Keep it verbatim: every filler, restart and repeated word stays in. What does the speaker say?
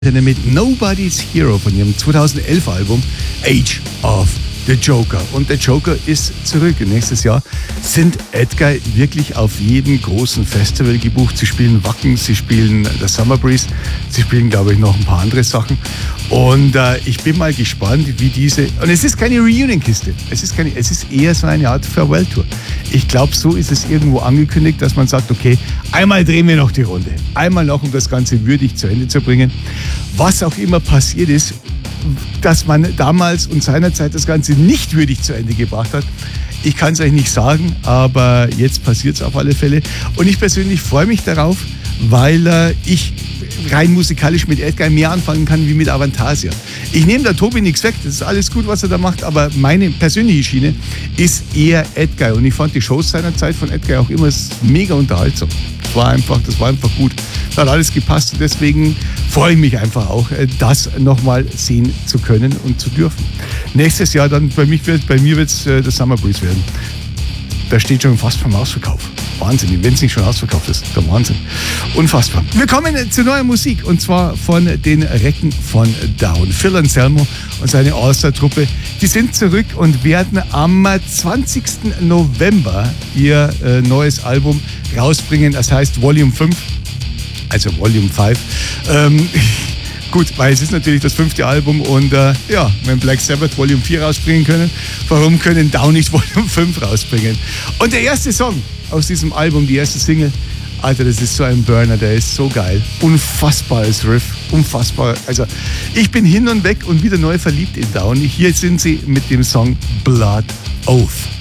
mit Nobody's Hero von ihrem zweitausendelf Album Age of the Joker. Und der Joker ist zurück. Nächstes Jahr sind Edguy wirklich auf jedem großen Festival gebucht. Sie spielen Wacken, sie spielen The Summer Breeze, sie spielen, glaube ich, noch ein paar andere Sachen. Und äh, ich bin mal gespannt, wie diese... Und es ist keine Reunion-Kiste. Es ist, keine, es ist eher so eine Art Farewell-Tour. Ich glaube, so ist es irgendwo angekündigt, dass man sagt, okay, einmal drehen wir noch die Runde. Einmal noch, um das Ganze würdig zu Ende zu bringen. Was auch immer passiert ist, dass man damals und seinerzeit das Ganze nicht würdig zu Ende gebracht hat. Ich kann es euch nicht sagen, aber jetzt passiert es auf alle Fälle. Und ich persönlich freue mich darauf, weil äh, ich rein musikalisch mit Edguy mehr anfangen kann wie mit Avantasia. Ich nehme da Tobi nichts weg, das ist alles gut, was er da macht, aber meine persönliche Schiene ist eher Edguy. Und ich fand die Shows seiner Zeit von Edguy auch immer mega unterhaltsam. Das war einfach, das war einfach gut. Das hat alles gepasst und deswegen freue ich mich einfach auch, das nochmal sehen zu können und zu dürfen. Nächstes Jahr dann, bei, mich wird, bei mir wird es äh, das Summer Breeze werden. Da steht schon fast vom Ausverkauf. Wahnsinn, wenn es nicht schon ausverkauft ist. Der Wahnsinn. Unfassbar. Wir kommen zu neuer Musik und zwar von den Recken von Down. Phil Anselmo und seine All-Star-Truppe, die sind zurück und werden am zwanzigsten November ihr äh, neues Album rausbringen. Das heißt Volume fünf, also Volume fünf. Ähm, Gut, weil es ist natürlich das fünfte Album und äh, ja, wenn Black Sabbath Volume vier rausbringen können, warum können Down nicht Volume fünf rausbringen? Und der erste Song aus diesem Album, die erste Single, Alter, das ist so ein Burner, der ist so geil. Unfassbares Riff, unfassbar. Also ich bin hin und weg und wieder neu verliebt in Down. Hier sind sie mit dem Song Blood Oath.